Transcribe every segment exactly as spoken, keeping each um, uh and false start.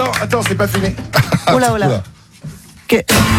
attends, attends, c'est pas fini. Oh là, oh là. Que...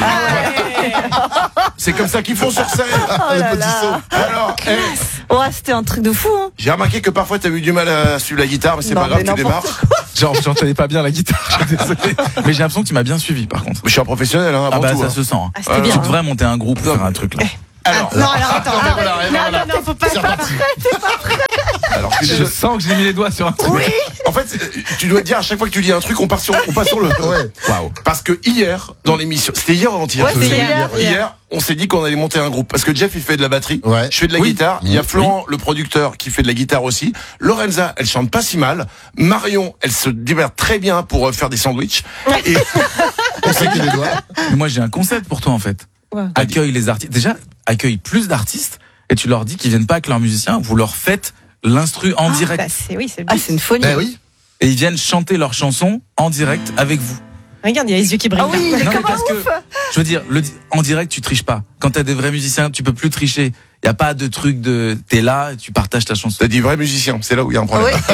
C'est comme ça qu'ils font sur scène. Oh là là. Alors, eh, Ouais, c'était un truc de fou, hein. j'ai remarqué que parfois t'as eu du mal à suivre la guitare, mais c'est Non, pas grave, mais tu démarres. n'importe Genre, j'entendais pas bien la guitare, je suis désolé. Mais j'ai l'impression que tu m'as bien suivi, par contre. Je suis un professionnel, hein, Ah avant bah, tout. ça hein. se sent. hein. Ah, c'était Tu bien. devrais monter un groupe, faire un truc là. Alors, Non, alors attends, voilà, arrête. voilà, Non, non, non, faut pas. c'est reparti. Alors, tu Je sens que j'ai mis les doigts sur un truc. Oui. En fait, tu dois te dire à chaque fois que tu dis un truc, on part sur, on passe sur le. Ouais. Waouh. Parce que hier, dans l'émission, c'était hier ou avant-hier Ouais, c'était hier. Hier, on s'est dit qu'on allait monter un groupe. Parce que Jeff, il fait de la batterie. Ouais. Je fais de la Oui. guitare. Il y a Florent, le producteur, qui fait de la guitare aussi. Lorenza, elle chante pas si mal. Marion, elle se démerde très bien pour euh, faire des sandwichs. Et On sait qu'il les doigts. Mais moi, j'ai un concept pour toi, en fait. Ouais. Accueille les artistes. Déjà, accueille plus d'artistes et tu leur dis qu'ils viennent pas avec leurs musiciens. Vous leur faites l'instru en direct. Bah, c'est, oui, c'est le Ah, but. c'est une folie. Ben oui. Et ils viennent chanter leurs chansons en direct avec vous. Regarde, il y a les yeux qui brillent. Ah oui, il est Non, mais comme un parce que, ouf. je veux dire, le, en direct, tu triches pas. Quand t'as des vrais musiciens, tu peux plus tricher. Il y a pas de truc de, t'es là, tu partages ta chanson. t'as dit vrai musicien, c'est là où il y a un Ah problème. oui,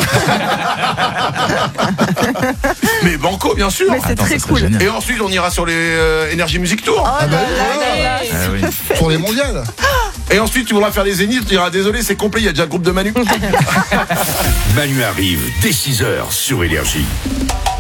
Mais banco, bien sûr. mais c'est Attends, très ça serait cool. génial. Et ensuite, on ira sur les euh, Energy Music Tour. Oh là bah là oui, là là. Ah oui. Pour les mondiales. Et ensuite, tu voudras faire les zéniths, tu diras désolé, c'est complet, il y a déjà le groupe de Manu. Manu arrive dès six heures sur Énergie.